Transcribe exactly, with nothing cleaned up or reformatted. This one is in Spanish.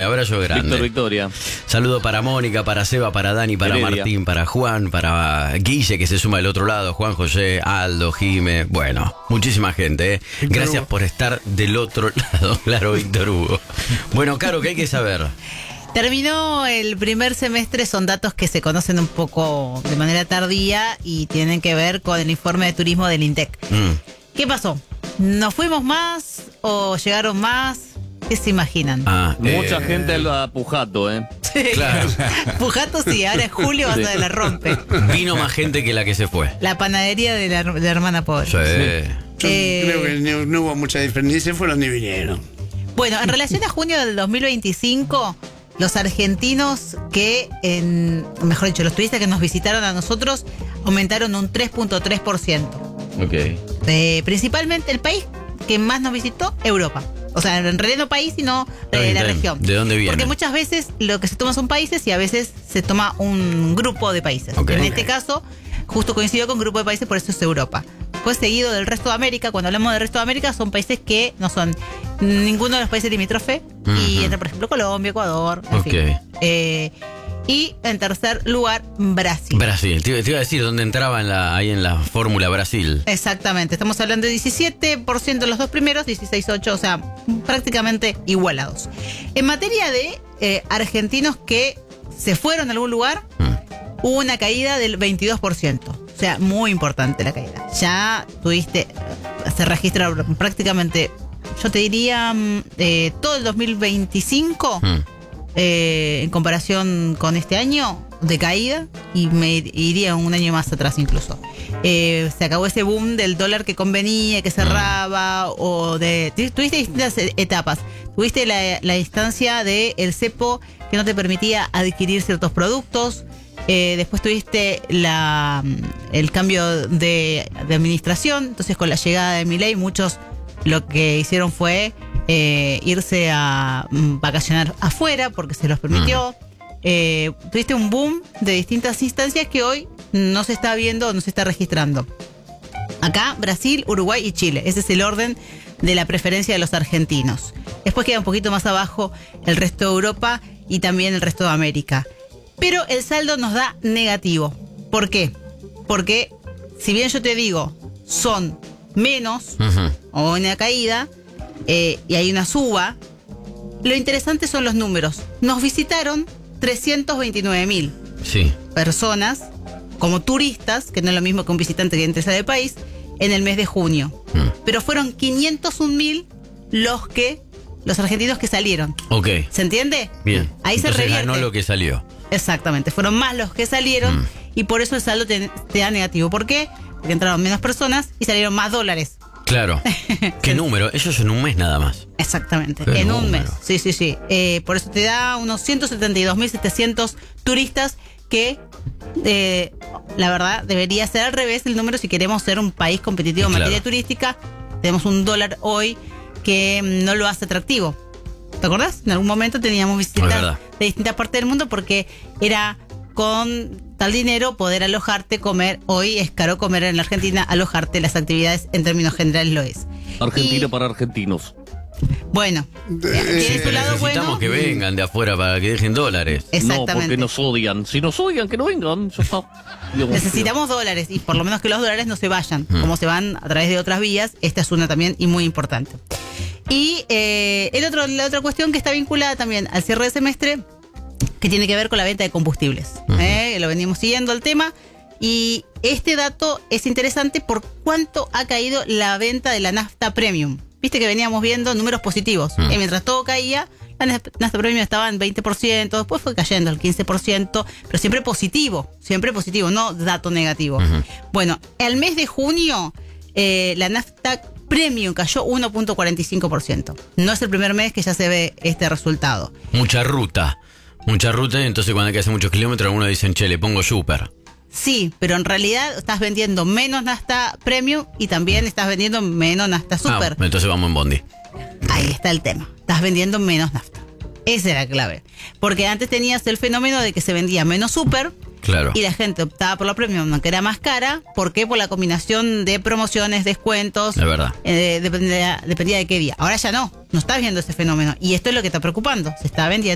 abrazo grande. Víctor Victoria. Saludo para Mónica, para Seba, para Dani, para Heredia. Martín, para Juan, para Guille, que se suma del otro lado, Juan José, Aldo, Jime. Bueno, muchísima gente, ¿eh? Gracias por estar del otro lado. Claro, Víctor Hugo. Bueno, Caro, ¿qué hay que saber? Terminó el primer semestre, son datos que se conocen un poco de manera tardía y tienen que ver con el informe de turismo del INTEC. Mm. ¿Qué pasó? ¿Nos fuimos más o llegaron más? ¿Qué se imaginan? Ah, Mucha eh, gente a Pujato, ¿eh? Claro. Pujato sí, ahora en julio hasta de la rompe. Vino más gente que la que se fue. La panadería de la, de la hermana pobre. Sí. Yo Eh, creo que no, no hubo mucha diferencia, se fueron y vinieron. Bueno, en relación a junio del dos mil veinticinco, los argentinos que, en, mejor dicho, los turistas que nos visitaron a nosotros aumentaron un tres punto tres por ciento. Ok. Eh, principalmente el país que más nos visitó, Europa. O sea, en realidad no país, sino Está eh, bien, la está bien. región. ¿De dónde viene? Porque muchas veces lo que se toma son países y a veces se toma un grupo de países. Ok. En Ok. este caso, justo coincidió con grupo de países, por eso es Europa. Fue seguido del resto de América. Cuando hablamos del resto de América, son países que no son ninguno de los países limítrofes. Y Ujú. entra, por ejemplo, Colombia, Ecuador, en Ok. fin. Eh, y en tercer lugar, Brasil. Brasil. Te, te iba a decir dónde entraba en la, ahí en la fórmula Brasil. Exactamente, estamos hablando de diecisiete por ciento los dos primeros, dieciséis punto ocho por ciento, o sea, prácticamente igualados. En materia de eh, argentinos que se fueron a algún lugar, Mm. hubo una caída del veintidós por ciento. O sea, muy importante la caída. Ya tuviste, eh, se registra prácticamente, yo te diría, mm, eh, todo el dos mil veinticinco, Mm. eh, en comparación con este año, de caída, y me iría un año más atrás incluso. Eh, se acabó ese boom del dólar que convenía, que cerraba, o de... tu- Tuviste distintas etapas. Tuviste la, la instancia del cepo que no te permitía adquirir ciertos productos. Eh, después tuviste la, el cambio de, de administración. Entonces, con la llegada de Milei, muchos lo que hicieron fue eh, irse a mm, vacacionar afuera porque se los permitió. Eh, tuviste un boom de distintas instancias que hoy no se está viendo, no se está registrando. Acá, Brasil, Uruguay y Chile. Ese es el orden de la preferencia de los argentinos. Después queda un poquito más abajo el resto de Europa y también el resto de América. Pero el saldo nos da negativo. ¿Por qué? Porque si bien yo te digo, son menos Ujú. o una caída eh, y hay una suba, lo interesante son los números. Nos visitaron trescientos veintinueve mil Sí. personas como turistas, que no es lo mismo que un visitante que ingresa del país, en el mes de junio. Mm. Pero fueron quinientos un mil los que los argentinos que salieron. Ok. ¿Se entiende? Bien. Ahí Entonces se revierte. ganó lo que salió. Exactamente, fueron más los que salieron Mm. y por eso el saldo te, te da negativo. ¿Por qué? Porque entraron menos personas y salieron más dólares. Claro. ¿Qué número? Eso es en un mes nada más. Exactamente, Qué en un número. mes. Sí, sí, sí. Eh, por eso te da unos ciento setenta y dos mil setecientos turistas que, eh, la verdad, debería ser al revés el número si queremos ser un país competitivo en Claro. materia turística. Tenemos un dólar hoy que mm, no lo hace atractivo. ¿Te acordás? En algún momento teníamos Es visitas verdad. de distintas partes del mundo porque era con tal dinero poder alojarte, comer. Hoy es caro comer en la Argentina, alojarte, las actividades en términos generales lo es. Argentina Y- para argentinos. Bueno, tiene su lado Necesitamos bueno. que vengan de afuera para que dejen dólares. No, Exactamente. porque nos odian. Si nos odian, que no vengan. Ya está. Digamos, Necesitamos dólares y por lo menos que los dólares no se vayan, Mm. como se van a través de otras vías. Esta es una también y muy importante. Y eh, el otro, la otra cuestión que está vinculada también al cierre de semestre, que tiene que ver con la venta de combustibles. Ujú. Eh, lo venimos siguiendo el tema. Y este dato es interesante por cuánto ha caído la venta de la nafta premium. Viste que veníamos viendo números positivos. Mm. Eh, mientras todo caía, la naf- nafta premium estaba en veinte por ciento, después fue cayendo al quince por ciento, pero siempre positivo, siempre positivo, no dato negativo. Ujú. Bueno, el mes de junio, eh, la nafta premium cayó uno punto cuarenta y cinco por ciento. No es el primer mes que ya se ve este resultado. Mucha ruta. Mucha ruta, y entonces cuando hay que hacer muchos kilómetros, algunos dicen, che, le pongo súper. Sí, pero en realidad estás vendiendo menos nafta premium y también estás vendiendo menos nafta super. Ah, entonces vamos en bondi. Ahí está el tema. Estás vendiendo menos nafta. Esa era la clave. Porque antes tenías el fenómeno de que se vendía menos super Claro. y la gente optaba por la premium, aunque era más cara. ¿Por qué? Por la combinación de promociones, descuentos. Es verdad. Eh, dependía, dependía de qué día. Ahora ya no. No estás viendo ese fenómeno. Y esto es lo que está preocupando. Se está vendiendo